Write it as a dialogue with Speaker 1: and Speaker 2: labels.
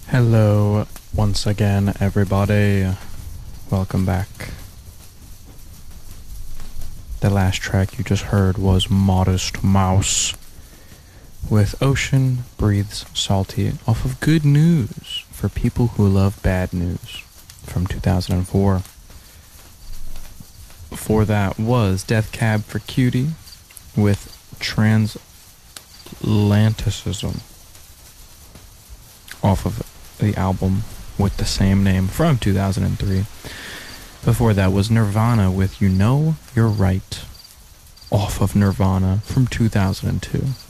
Speaker 1: Hello, once again, everybody. Welcome back. The last track you just heard was Modest Mouse with Ocean Breathes Salty off of Good News for People Who Love Bad News from 2004. Before that was Death Cab for Cutie with Translanticism off of the album with the same name from 2003. Before that was Nirvana with You Know You're Right off of Nirvana from 2002.